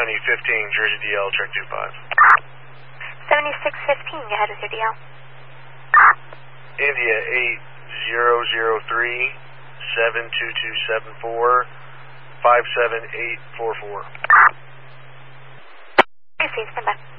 7015, Jersey DL, track 25. 7615, go ahead with your DL. India 8003, 72274, 57844. Receive, stand by.